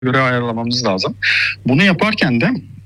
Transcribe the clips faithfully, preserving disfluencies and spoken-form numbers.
göre ayarlamamız lazım. Bunu yaparken de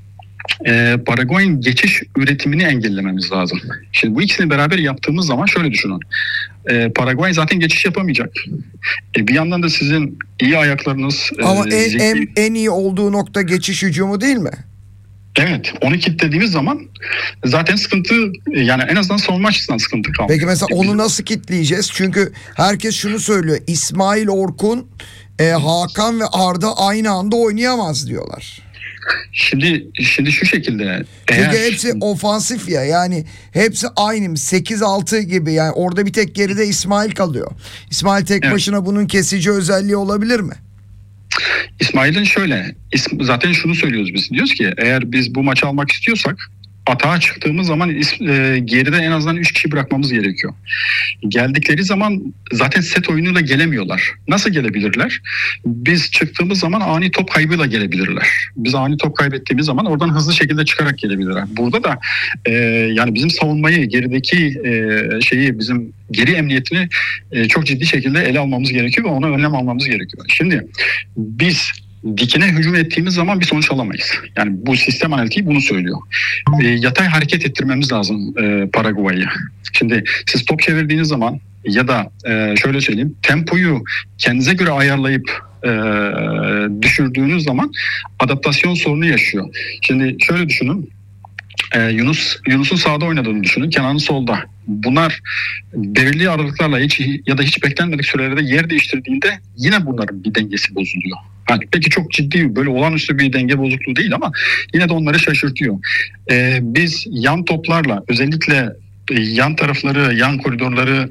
e, Paraguay'ın geçiş üretimini engellememiz lazım. Şimdi bu ikisini beraber yaptığımız zaman şöyle düşünün. E, Paraguay zaten geçiş yapamayacak. E, bir yandan da sizin iyi ayaklarınız... Ama e, en, zeki... en, en iyi olduğu nokta geçiş hücumu değil mi? Evet, onu kilitlediğimiz zaman zaten sıkıntı, yani en azından savunma açısından sıkıntı kalmıyor. Peki mesela onu nasıl kilitleyeceğiz? Çünkü herkes şunu söylüyor. İsmail Orkun, e, Hakan ve Arda aynı anda oynayamaz diyorlar. Şimdi şimdi şu şekilde. Çünkü eğer... hepsi ofansif ya, yani hepsi aynı sekiz altı gibi, yani orada bir tek geride İsmail kalıyor. İsmail tek evet. başına bunun kesici özelliği olabilir mi? İsmail'in şöyle, zaten şunu söylüyoruz biz, diyoruz ki eğer biz bu maçı almak istiyorsak atağa çıktığımız zaman e, geride en azından üç kişi bırakmamız gerekiyor. Geldikleri zaman zaten set oyunuyla gelemiyorlar. Nasıl gelebilirler? Biz çıktığımız zaman ani top kaybıyla gelebilirler. Biz ani top kaybettiğimiz zaman oradan hızlı şekilde çıkarak gelebilirler. Burada da e, yani bizim savunmayı, gerideki e, şeyi, bizim geri emniyetini e, çok ciddi şekilde ele almamız gerekiyor ve ona önlem almamız gerekiyor. Şimdi biz dikine hücum ettiğimiz zaman bir sonuç alamayız. Yani bu sistem analitiği bunu söylüyor. E, yatay hareket ettirmemiz lazım e, Paraguay'ı. Şimdi siz top çevirdiğiniz zaman ya da e, şöyle söyleyeyim, tempoyu kendinize göre ayarlayıp e, düşürdüğünüz zaman adaptasyon sorunu yaşıyor. Şimdi şöyle düşünün. Ee, Yunus Yunus'un sağda oynadığını düşünün. Kenan'ın solda. Bunlar belirli aralıklarla hiç ya da hiç beklenmedik sürelerde yer değiştirdiğinde yine bunların bir dengesi bozuluyor. Yani peki çok ciddi, böyle olağanüstü bir denge bozukluğu değil ama yine de onları şaşırtıyor. Ee, biz yan toplarla, özellikle yan tarafları, yan koridorları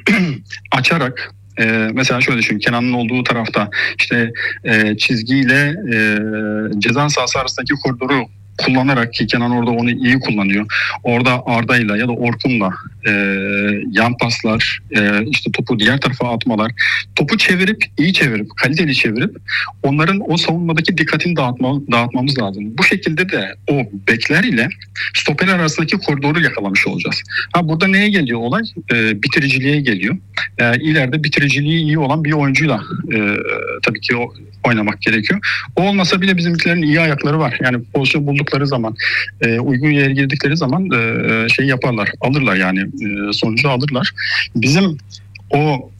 açarak, Ee, mesela şöyle düşün, Kenan'ın olduğu tarafta işte e, çizgiyle e, ceza sahası arasındaki koridoru kullanarak, ki Kenan orada onu iyi kullanıyor. Orada Arda'yla ya da Orkun'la e, yan paslar, e, işte topu diğer tarafa atmalar, topu çevirip, iyi çevirip, kaliteli çevirip onların o savunmadaki dikkatini dağıtma, dağıtmamız lazım. Bu şekilde de o bekler ile stoper arasındaki koridoru yakalamış olacağız. Ha, burada neye geliyor olay? E, bitiriciliğe geliyor. E, ileride bitiriciliği iyi olan bir oyuncuyla e, tabii ki o oynamak gerekiyor. O olmasa bile bizimkilerin iyi ayakları var. Yani pozisyon buldukları zaman, e, uygun yere girdikleri zaman e, şey yaparlar, alırlar yani e, sonucu alırlar. Bizim o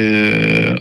e,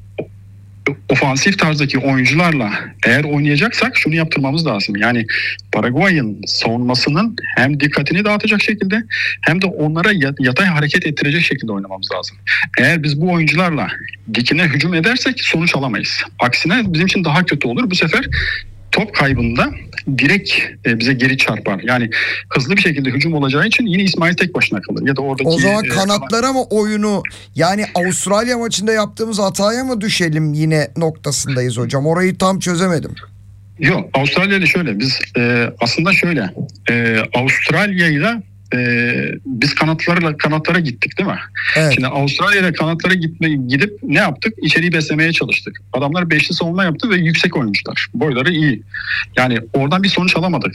ofansif tarzdaki oyuncularla eğer oynayacaksak şunu yaptırmamız lazım. Yani Paraguay'ın savunmasının hem dikkatini dağıtacak şekilde hem de onlara yatay hareket ettirecek şekilde oynamamız lazım. Eğer biz bu oyuncularla dikine hücum edersek sonuç alamayız. Aksine bizim için daha kötü olur. Bu sefer top kaybında direkt e, bize geri çarpar. Yani hızlı bir şekilde hücum olacağı için yine İsmail tek başına kalır. Ya da oradaki, o zaman e, kanatlara mı oyunu, yani Avustralya maçında yaptığımız hataya mı düşelim yine noktasındayız hocam? Orayı tam çözemedim. Yok, Avustralya'da şöyle, biz e, aslında şöyle e, Avustralya'yla Ee, biz kanatlarla kanatlara gittik değil mi? Evet. Şimdi Avustralya'ya kanatlara gitme, gidip ne yaptık? İçeriği beslemeye çalıştık. Adamlar beşli savunma yaptı ve yüksek oyuncular. Boyları iyi. Yani oradan bir sonuç alamadık.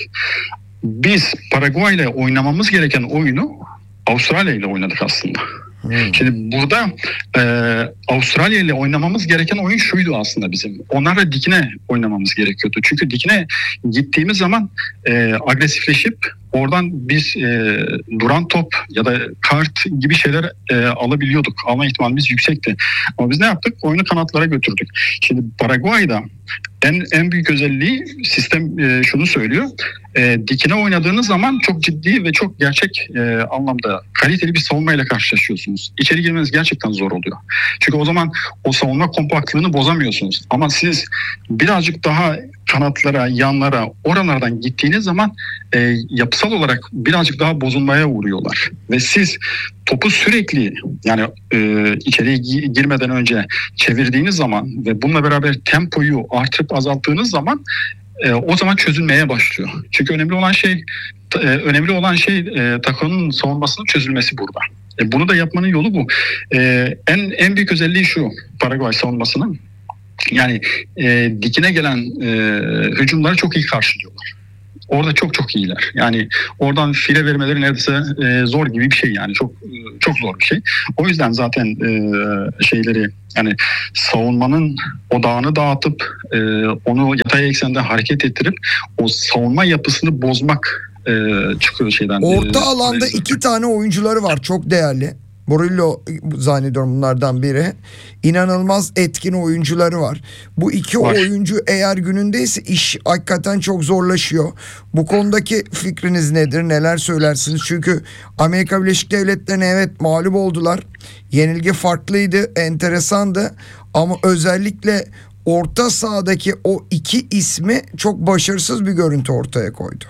Biz Paraguay ile oynamamız gereken oyunu Avustralya ile oynadık aslında. Hmm. Şimdi burada e, Avustralya ile oynamamız gereken oyun şuydu aslında bizim. Onlarla dikine oynamamız gerekiyordu. Çünkü dikine gittiğimiz zaman e, agresifleşip oradan biz e, duran top ya da kart gibi şeyler e, alabiliyorduk. Alma ihtimalimiz yüksekti. Ama biz ne yaptık? Oyunu kanatlara götürdük. Şimdi Paraguay'da en en büyük özelliği, sistem e, şunu söylüyor. E, dikine oynadığınız zaman çok ciddi ve çok gerçek e, anlamda kaliteli bir savunmayla karşılaşıyorsunuz. İçeri girmeniz gerçekten zor oluyor. Çünkü o zaman o savunma kompaktlığını bozamıyorsunuz. Ama siz birazcık daha kanatlara, yanlara, oralardan gittiğiniz zaman e, yapısal olarak birazcık daha bozulmaya uğruyorlar. Ve siz topu sürekli, yani e, içeriye girmeden önce çevirdiğiniz zaman ve bununla beraber tempoyu artırıp azalttığınız zaman e, o zaman çözülmeye başlıyor. Çünkü önemli olan şey e, önemli olan şey e, takımın savunmasının çözülmesi burada. E, bunu da yapmanın yolu bu. E, en en büyük özelliği şu Paraguay savunmasının. Yani e, dikine gelen e, hücumları çok iyi karşılıyorlar. orada çok çok iyiler. Yani oradan file vermeleri neredeyse e, zor gibi bir şey yani. Çok çok zor bir şey. O yüzden zaten e, şeyleri yani savunmanın odağını dağıtıp e, onu yatay eksende hareket ettirip o savunma yapısını bozmak e, çıkıyor şeyden. Orta e, alanda iki tane oyuncuları var çok değerli. Murillo zannediyorum bunlardan biri. İnanılmaz etkin oyuncuları var. Bu iki var. oyuncu eğer günündeyse iş hakikaten çok zorlaşıyor. Bu konudaki fikriniz nedir? Neler söylersiniz? Çünkü Amerika Birleşik Devletleri'ne evet mağlup oldular. Yenilgi farklıydı, enteresandı. Ama özellikle orta sahadaki o iki ismi çok başarısız bir görüntü ortaya koydu.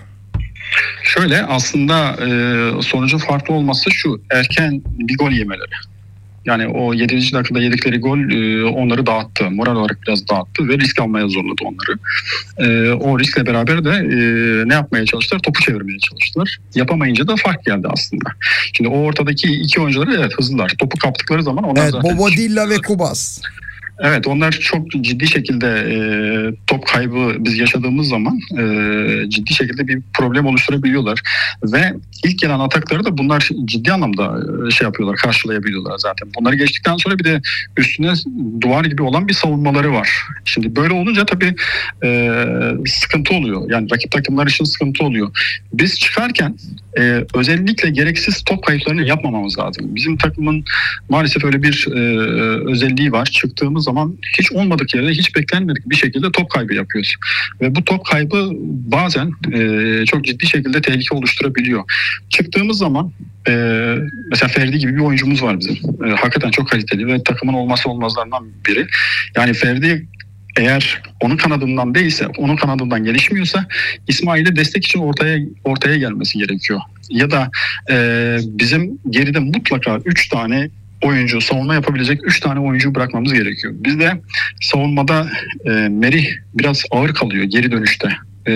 Şöyle aslında e, sonucun farklı olması şu: erken bir gol yemeleri. Yani o yedinci dakikada yedikleri gol e, onları dağıttı. Moral olarak biraz dağıttı ve risk almaya zorladı onları. E, o riskle beraber de e, ne yapmaya çalıştılar? Topu çevirmeye çalıştılar. Yapamayınca da fark geldi aslında. Şimdi o ortadaki iki oyuncuları evet hızlılar. Topu kaptıkları zaman onlar Evet, zaten... Bobadilla ve Kubas. Evet, onlar çok ciddi şekilde e, top kaybı biz yaşadığımız zaman e, ciddi şekilde bir problem oluşturabiliyorlar. Ve ilk gelen atakları da bunlar ciddi anlamda e, şey yapıyorlar, karşılayabiliyorlar zaten. Bunları geçtikten sonra bir de üstüne duvar gibi olan bir savunmaları var. Şimdi böyle olunca tabii e, sıkıntı oluyor. Yani rakip takımlar için sıkıntı oluyor. Biz çıkarken e, özellikle gereksiz top kayıplarını yapmamamız lazım. Bizim takımın maalesef öyle bir e, özelliği var. Çıktığımız zaman hiç olmadık yerde, hiç beklenmedik bir şekilde top kaybı yapıyoruz. Ve bu top kaybı bazen e, çok ciddi şekilde tehlike oluşturabiliyor. Çıktığımız zaman e, mesela Ferdi gibi bir oyuncumuz var bizim. E, hakikaten çok kaliteli ve takımın olmazsa olmazlarından biri. Yani Ferdi eğer onun kanadından değilse, onun kanadından gelişmiyorsa İsmail'e destek için ortaya ortaya gelmesi gerekiyor. Ya da e, bizim geride mutlaka üç tane oyuncu, savunma yapabilecek üç tane oyuncu bırakmamız gerekiyor. Bizde savunmada e, Merih biraz ağır kalıyor geri dönüşte. Ee,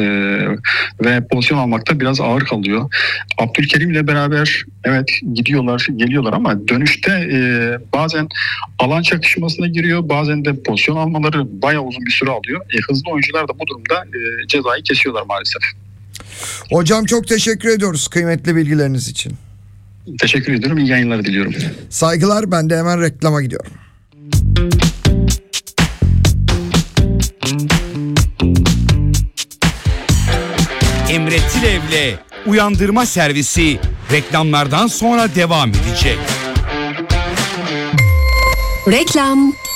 ve pozisyon almakta biraz ağır kalıyor. Abdülkerim'le beraber evet gidiyorlar, geliyorlar ama dönüşte e, bazen alan çakışmasına giriyor, bazen de pozisyon almaları bayağı uzun bir süre alıyor. E, hızlı oyuncular da bu durumda e, cezayı kesiyorlar maalesef. Hocam çok teşekkür ediyoruz kıymetli bilgileriniz için. Teşekkür ediyorum. İyi yayınlar diliyorum. Saygılar. Ben de hemen reklama gidiyorum. Emre Tilev'le Uyandırma Servisi reklamlardan sonra devam edecek. Reklam.